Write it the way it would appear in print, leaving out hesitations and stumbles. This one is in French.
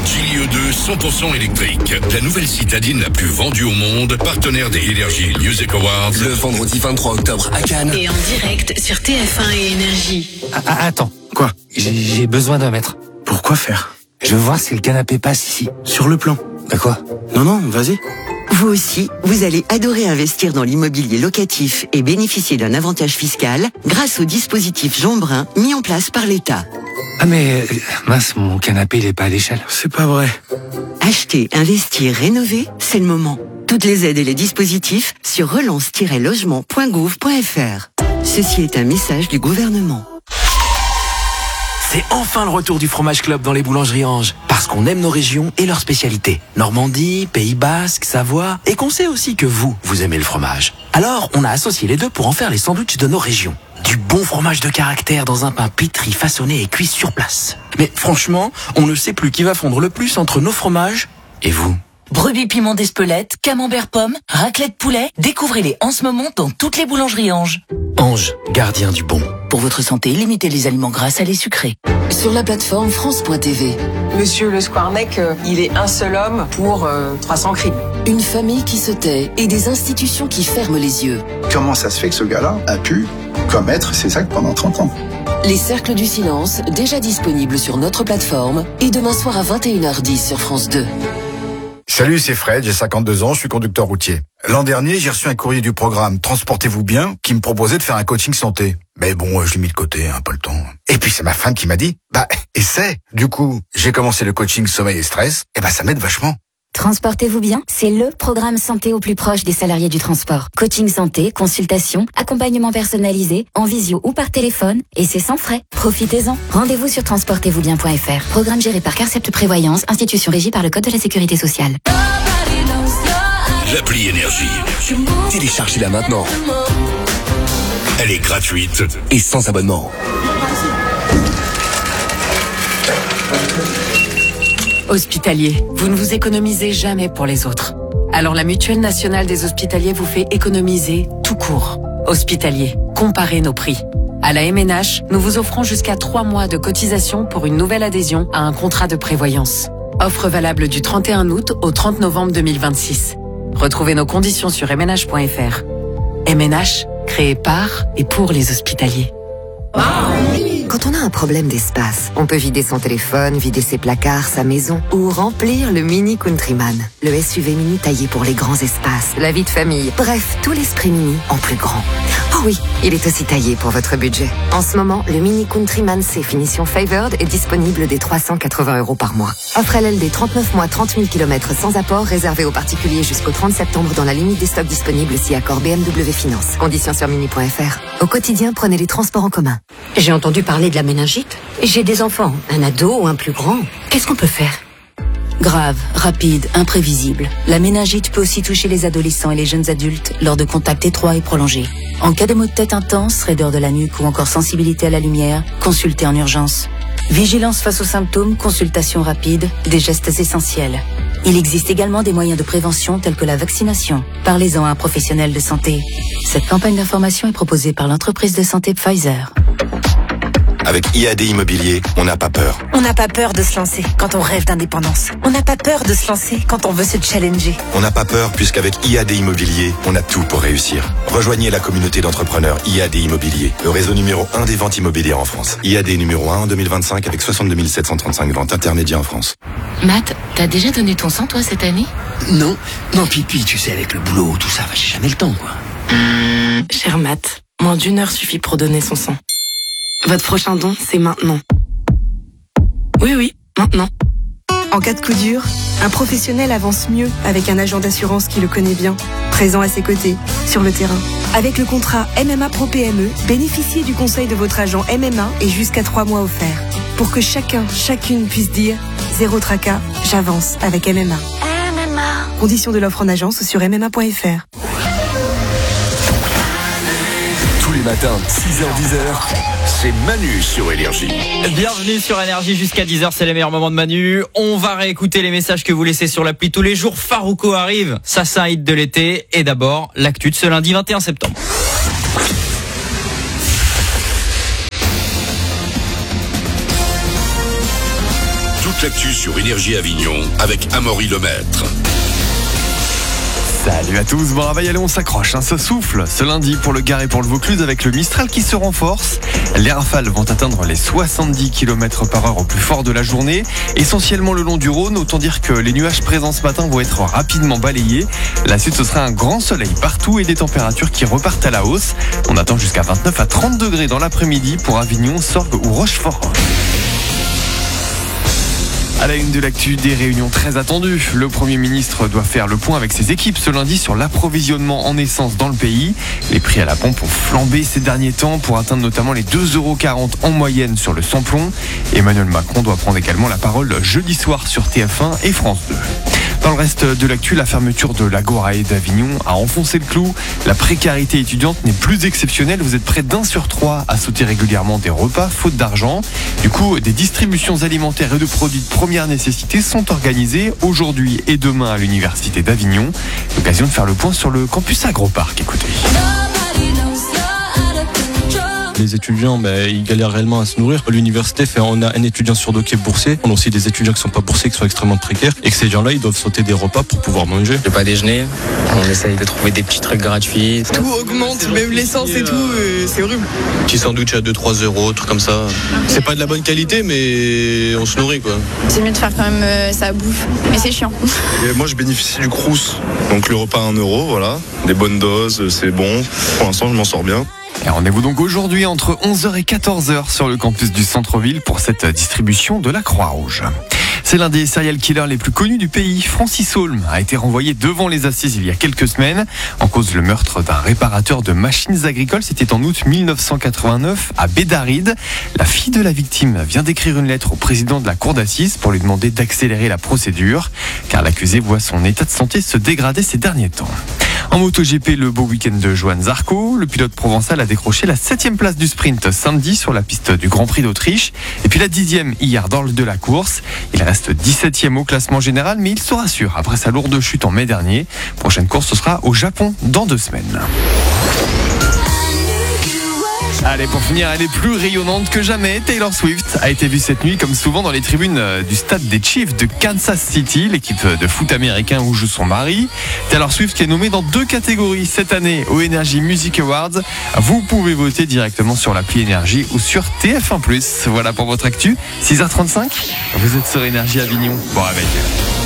JE2 100% électrique. La nouvelle citadine la plus vendue au monde, partenaire des Energy Music Awards. Le vendredi 23 octobre à Cannes. Et en direct sur TF1 et Énergie. Attends. Quoi? J'ai besoin d'un mètre. Pourquoi faire? Je veux voir si le canapé passe ici. Sur le plan. Bah quoi? Non, vas-y. Vous aussi, vous allez adorer investir dans l'immobilier locatif et bénéficier d'un avantage fiscal grâce au dispositif Jean Brun mis en place par l'État. Ah mais, mince, mon canapé il est pas à l'échelle. C'est pas vrai. Acheter, investir, rénover, c'est le moment. Toutes les aides et les dispositifs sur relance-logement.gouv.fr. Ceci est un message du gouvernement. C'est enfin le retour du Fromage Club dans les boulangeries Ange. Parce qu'on aime nos régions et leurs spécialités. Normandie, Pays Basque, Savoie. Et qu'on sait aussi que vous aimez le fromage. Alors, on a associé les deux pour en faire les sandwichs de nos régions. Du bon fromage de caractère dans un pain pétri, façonné et cuit sur place. Mais franchement, on ne sait plus qui va fondre le plus entre nos fromages et vous. Brebis piment d'Espelette, camembert pomme, raclette poulet, découvrez-les en ce moment dans toutes les boulangeries Ange. Ange, gardien du bon. Pour votre santé, limitez les aliments gras, salés, sucrés. Sur la plateforme France.tv. Monsieur Le Squarnec, il est un seul homme pour 300 crimes. Une famille qui se tait et des institutions qui ferment les yeux. Comment ça se fait que ce gars-là a pu commettre ces actes pendant 30 ans? Les Cercles du Silence, déjà disponibles sur notre plateforme, et demain soir à 21h10 sur France 2. Salut, c'est Fred, j'ai 52 ans, je suis conducteur routier. L'an dernier, j'ai reçu un courrier du programme Transportez-vous bien qui me proposait de faire un coaching santé. Mais bon, je l'ai mis de côté, pas le temps. Et puis c'est ma femme qui m'a dit, essaie. Du coup, j'ai commencé le coaching sommeil et stress, et ça m'aide vachement. Transportez-vous bien, c'est le programme santé au plus proche des salariés du transport. Coaching santé, consultation, accompagnement personnalisé, en visio ou par téléphone, et c'est sans frais. Profitez-en. Rendez-vous sur transportez-vous-bien.fr. Programme géré par Carcept Prévoyance, institution régie par le Code de la Sécurité sociale. L'appli Énergie. Téléchargez-la maintenant. Elle est gratuite et sans abonnement. Hospitalier, vous ne vous économisez jamais pour les autres. Alors la Mutuelle Nationale des Hospitaliers vous fait économiser tout court. Hospitalier, comparez nos prix. À la MNH, nous vous offrons jusqu'à 3 mois de cotisation pour une nouvelle adhésion à un contrat de prévoyance. Offre valable du 31 août au 30 novembre 2026. Retrouvez nos conditions sur mnh.fr. MNH, créé par et pour les hospitaliers. Quand on a un problème d'espace, on peut vider son téléphone, vider ses placards, sa maison ou remplir le Mini Countryman, le SUV mini taillé pour les grands espaces, la vie de famille, bref, tout l'esprit mini en plus grand. Oh oui, il est aussi taillé pour votre budget. En ce moment, le Mini Countryman C finition Favored est disponible dès 380 € par mois. Offre LLD 39 mois, 30 000 km sans apport, réservé aux particuliers jusqu'au 30 septembre dans la limite des stocks disponibles si accord BMW Finance. Conditions sur mini.fr. Au quotidien, prenez les transports en commun. J'ai entendu parler de la méningite. J'ai des enfants, un ado ou un plus grand. Qu'est-ce qu'on peut faire? Grave, rapide, imprévisible. La méningite peut aussi toucher les adolescents et les jeunes adultes lors de contacts étroits et prolongés. En cas de maux de tête intense, raideur de la nuque ou encore sensibilité à la lumière, consultez en urgence. Vigilance face aux symptômes, consultation rapide, des gestes essentiels. Il existe également des moyens de prévention tels que la vaccination. Parlez-en à un professionnel de santé. Cette campagne d'information est proposée par l'entreprise de santé Pfizer. Avec IAD Immobilier, on n'a pas peur. On n'a pas peur de se lancer quand on rêve d'indépendance. On n'a pas peur de se lancer quand on veut se challenger. On n'a pas peur puisqu'avec IAD Immobilier, on a tout pour réussir. Rejoignez la communauté d'entrepreneurs IAD Immobilier, le réseau numéro 1 des ventes immobilières en France. IAD numéro 1 en 2025 avec 62 735 ventes intermédiaires en France. Matt, t'as déjà donné ton sang toi cette année? Non, puis tu sais, avec le boulot, tout ça, j'ai jamais le temps, quoi. Cher Matt, moins d'1 heure suffit pour donner son sang. Votre prochain don, c'est maintenant. Oui, maintenant. En cas de coup dur, un professionnel avance mieux avec un agent d'assurance qui le connaît bien, présent à ses côtés, sur le terrain. Avec le contrat MMA Pro PME, bénéficiez du conseil de votre agent MMA et jusqu'à 3 mois offerts. Pour que chacune puisse dire « Zéro tracas, j'avance avec MMA ». Conditions de l'offre en agence sur mma.fr. Tous les matins, 6h-10h, c'est Manu sur Énergie. Bienvenue sur Énergie jusqu'à 10h, c'est les meilleurs moments de Manu. On va réécouter les messages que vous laissez sur l'appli tous les jours. Farouko arrive, ça c'est un hit de l'été. Et d'abord, l'actu de ce lundi 21 septembre. Toutes toute l'actu sur Énergie Avignon avec Amaury Lemaître. Salut à tous, bon réveil, allez on s'accroche, ça souffle ce lundi pour le Gard et pour le Vaucluse avec le Mistral qui se renforce. Les rafales vont atteindre les 70 km/h au plus fort de la journée, essentiellement le long du Rhône, autant dire que les nuages présents ce matin vont être rapidement balayés. La suite ce sera un grand soleil partout et des températures qui repartent à la hausse. On attend jusqu'à 29 à 30 degrés dans l'après-midi pour Avignon, Sorgues ou Rochefort. À la une de l'actu, des réunions très attendues. Le Premier ministre doit faire le point avec ses équipes ce lundi sur l'approvisionnement en essence dans le pays. Les prix à la pompe ont flambé ces derniers temps pour atteindre notamment les 2,40 € en moyenne sur le samplon. Emmanuel Macron doit prendre également la parole jeudi soir sur TF1 et France 2. Dans le reste de l'actu, la fermeture de l'Agora d'Avignon a enfoncé le clou. La précarité étudiante n'est plus exceptionnelle. Vous êtes près d'1 sur 3 à sauter régulièrement des repas faute d'argent. Du coup, des distributions alimentaires et de produits de première nécessité sont organisées aujourd'hui et demain à l'Université d'Avignon. L'occasion de faire le point sur le campus Agroparc. Écoutez. Les étudiants, ils galèrent réellement à se nourrir. L'université on a un étudiant sur deux qui est boursier. On a aussi des étudiants qui sont pas boursiers, qui sont extrêmement précaires. Et que ces gens-là, ils doivent sauter des repas pour pouvoir manger. Le pas déjeuner, on essaye de trouver des petits trucs gratuits. Tout augmente, même l'essence et tout, c'est horrible. Petit sandwich à 2-3 €, trucs comme ça. C'est pas de la bonne qualité, mais on se nourrit, quoi. C'est mieux de faire quand même sa bouffe, mais c'est chiant. Et moi, je bénéficie du Crous. Donc le repas à 1 €, voilà. Des bonnes doses, c'est bon. Pour l'instant, je m'en sors bien. Et rendez-vous donc aujourd'hui entre 11h et 14h sur le campus du centre-ville pour cette distribution de la Croix-Rouge. C'est l'un des serial killers les plus connus du pays. Francis Holm a été renvoyé devant les assises il y a quelques semaines en cause le meurtre d'un réparateur de machines agricoles. C'était en août 1989 à Bédaride. La fille de la victime vient d'écrire une lettre au président de la cour d'assises pour lui demander d'accélérer la procédure car l'accusé voit son état de santé se dégrader ces derniers temps. En MotoGP, le beau week-end de Johan Zarco, le pilote provençal a décroché la 7e place du sprint samedi sur la piste du Grand Prix d'Autriche et puis la 10e hier dans le de la course. Il reste 17e au classement général mais il se rassure après sa lourde chute en mai dernier. Prochaine course ce sera au Japon dans 2 semaines. Allez, pour finir, elle est plus rayonnante que jamais. Taylor Swift a été vue cette nuit, comme souvent, dans les tribunes du stade des Chiefs de Kansas City, l'équipe de foot américain où joue son mari. Taylor Swift qui est nommée dans 2 catégories cette année aux Energy Music Awards. Vous pouvez voter directement sur l'appli Énergie ou sur TF1+. Voilà pour votre actu. 6h35, vous êtes sur Énergie Avignon. Bon réveil.